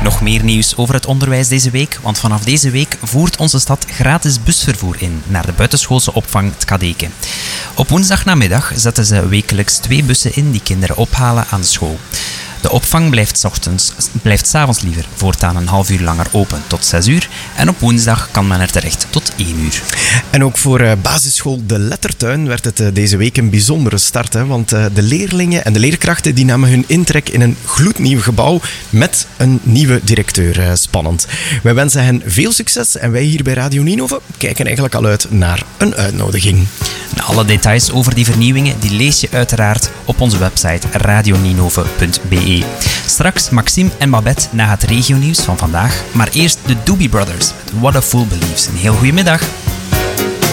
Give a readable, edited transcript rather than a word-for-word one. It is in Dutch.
Nog meer nieuws over het onderwijs deze week, want vanaf deze week voert onze stad gratis busvervoer in naar de buitenschoolse opvang Tkadeke. Op woensdagnamiddag zetten ze wekelijks 2 bussen in die kinderen ophalen aan de school. De opvang blijft 's avonds liever voortaan een half uur langer open tot 6 uur en op woensdag kan men er terecht tot 1 uur. En ook voor basisschool De Lettertuin werd het deze week een bijzondere start. Want de leerlingen en de leerkrachten die namen hun intrek in een gloednieuw gebouw met een nieuwe directeur. Spannend. Wij wensen hen veel succes en wij hier bij Radio Ninove kijken eigenlijk al uit naar een uitnodiging. Alle details over die vernieuwingen die lees je uiteraard op onze website radioninove.be. Straks Maxime en Babette na het regionieuws van vandaag. Maar eerst de Doobie Brothers met What a Fool Believes. Een heel goede middag.